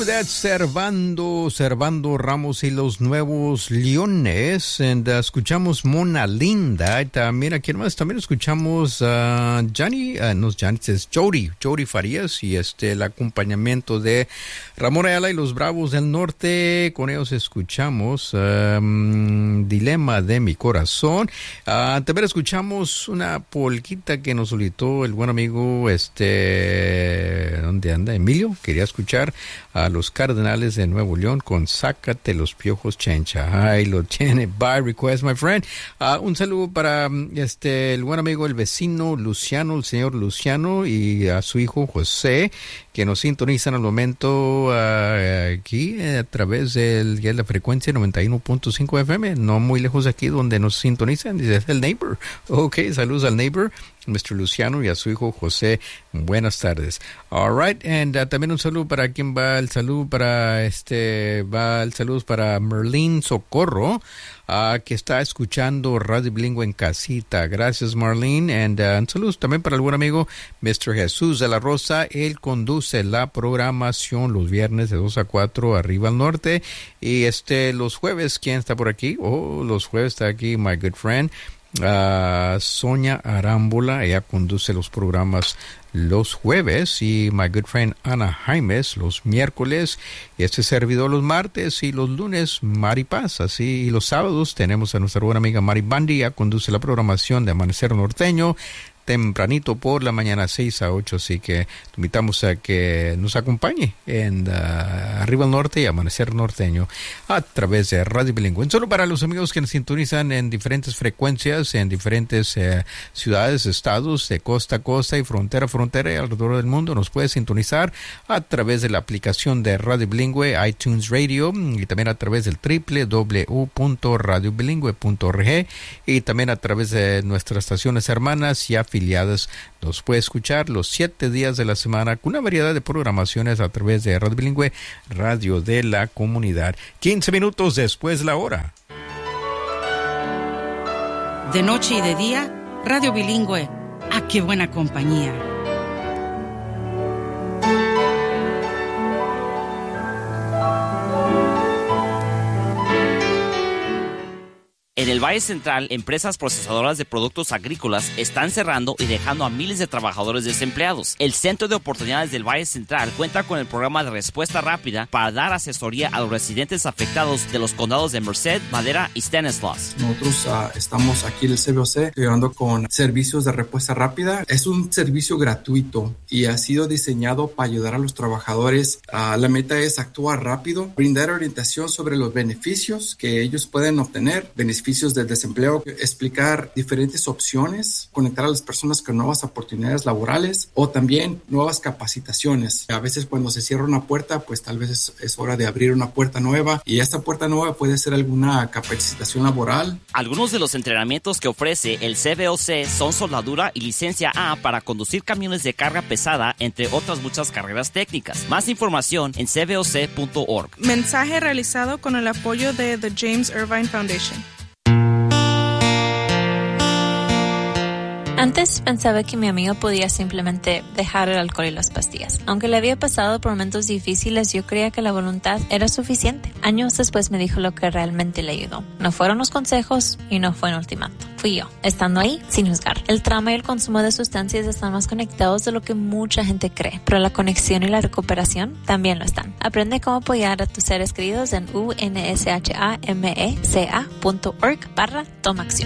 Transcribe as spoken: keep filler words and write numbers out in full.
that, Servando, Servando Ramos y los Nuevos Leones. And, uh, escuchamos Mona Linda. Y también aquí más también escuchamos uh, Johnny, uh, no es Johnny, es Jody, Jody Farías y este el acompañamiento de Ramón Ayala y los Bravos del Norte. Con ellos escuchamos um, Dilema de mi Corazón. Uh, también escuchamos una polquita que nos solicitó el buen amigo, este, ¿dónde anda? Emilio. Quería escuchar a los Cardenales de Nuevo León con Sácate los Piojos Chencha. Ay, lo tiene by request, my friend. Uh, un saludo para este el buen amigo, el vecino Luciano, el señor Luciano, y a su hijo José, que nos sintonizan al momento uh, aquí a través de la frecuencia noventa y uno punto cinco F M, no muy lejos de aquí donde nos sintonizan. Dice, es el neighbor. Ok, saludos al neighbor, mister Luciano, y a su hijo José. Buenas tardes. All right, and uh, también un saludo para quien va, el saludo para este, va el saludo para Merlín Socorro, uh, que está escuchando Radio Bilingüe en casita. Gracias, Marlene. And uh, un saludo también para el buen amigo mister Jesús de la Rosa. Él conduce la programación los viernes de dos a cuatro arriba al norte. Y este los jueves, ¿quién está por aquí? Oh, los jueves está aquí my good friend Uh, Sonia Arámbula. Ella conduce los programas los jueves, y my good friend Ana Jaimes los miércoles, y este servidor los martes, y los lunes Mari Paz, así, y los sábados tenemos a nuestra buena amiga Mari Bandi. Ella conduce la programación de Amanecer Norteño tempranito por la mañana, seis a ocho, así que te invitamos a que nos acompañe en uh, Arriba al Norte y Amanecer Norteño a través de Radio Bilingüe. Solo para los amigos que nos sintonizan en diferentes frecuencias, en diferentes eh, ciudades, estados, de costa a costa y frontera a frontera y alrededor del mundo, nos puedes sintonizar a través de la aplicación de Radio Bilingüe, iTunes Radio, y también a través del doble u doble u doble u punto radio bilingüe punto org, y también a través de nuestras estaciones hermanas y afiliadas. Nos puede escuchar los siete días de la semana con una variedad de programaciones a través de Radio Bilingüe, Radio de la Comunidad. quince minutos después de la hora. De noche y de día, Radio Bilingüe. ¡Ah, qué buena compañía! En el Valle Central, empresas procesadoras de productos agrícolas están cerrando y dejando a miles de trabajadores desempleados. El Centro de Oportunidades del Valle Central cuenta con el programa de respuesta rápida para dar asesoría a los residentes afectados de los condados de Merced, Madera y Stanislaus. Nosotros uh, estamos aquí en el C B O C ayudando con servicios de respuesta rápida. Es un servicio gratuito y ha sido diseñado para ayudar a los trabajadores. Uh, la meta es actuar rápido, brindar orientación sobre los beneficios que ellos pueden obtener, beneficios del desempleo, explicar diferentes opciones, conectar a las personas con nuevas oportunidades laborales o también nuevas capacitaciones. A veces cuando se cierra una puerta, pues tal vez es, es hora de abrir una puerta nueva, y esta puerta nueva puede ser alguna capacitación laboral. Algunos de los entrenamientos que ofrece el C B O C son soldadura y licencia A para conducir camiones de carga pesada, entre otras muchas carreras técnicas. Más información en c b o c punto org. Mensaje realizado con el apoyo de The James Irvine Foundation. Antes pensaba que mi amigo podía simplemente dejar el alcohol y las pastillas. Aunque le había pasado por momentos difíciles, yo creía que la voluntad era suficiente. Años después me dijo lo que realmente le ayudó. No fueron los consejos y no fue un ultimato. Fui yo, estando ahí sin juzgar. El trauma y el consumo de sustancias están más conectados de lo que mucha gente cree, pero la conexión y la recuperación también lo están. Aprende cómo apoyar a tus seres queridos en u n s h a m e c a punto org barra toma acción.